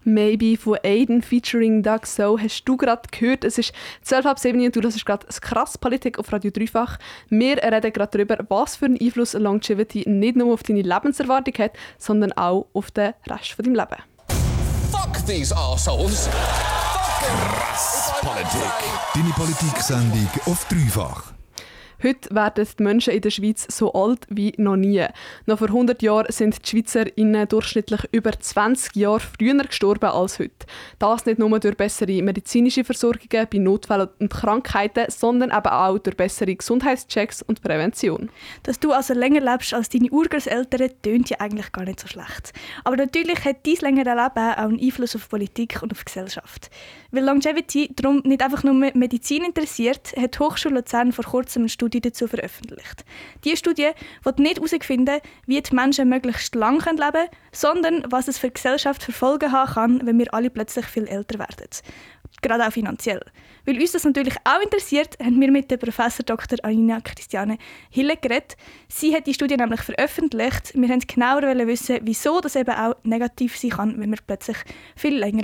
Maybe von Aiden featuring Doug So hast du gerade gehört. Es ist 12.07 und du hörst gerade «Krass Politik» auf Radio Dreifach. Wir reden gerade darüber, was für einen Einfluss Longevity nicht nur auf deine Lebenserwartung hat, sondern auch auf den Rest von deinem Leben. Fuck these assholes! Krass Politik. Deine Politik-Sendung auf Dreifach. Heute werden die Menschen in der Schweiz so alt wie noch nie. Noch vor 100 Jahren sind die SchweizerInnen durchschnittlich über 20 Jahre früher gestorben als heute. Das nicht nur durch bessere medizinische Versorgungen bei Notfällen und Krankheiten, sondern eben auch durch bessere Gesundheitschecks und Prävention. Dass du also länger lebst als deine Urgroßeltern, tönt ja eigentlich gar nicht so schlecht. Aber natürlich hat dein längere Leben auch einen Einfluss auf Politik und auf die Gesellschaft. Weil Longevity darum nicht einfach nur Medizin interessiert, hat die Hochschule Luzern vor kurzem eine Studie dazu veröffentlicht. Diese Studie will nicht herausfinden, wie die Menschen möglichst lang leben können, sondern was es für die Gesellschaft für Folgen haben kann, wenn wir alle plötzlich viel älter werden. Gerade auch finanziell. Weil uns das natürlich auch interessiert, haben wir mit der Professor Dr. Anina Christiane Hille geredet. Sie hat die Studie nämlich veröffentlicht. Wir wollten genauer wissen, wieso das eben auch negativ sein kann, wenn wir plötzlich viel länger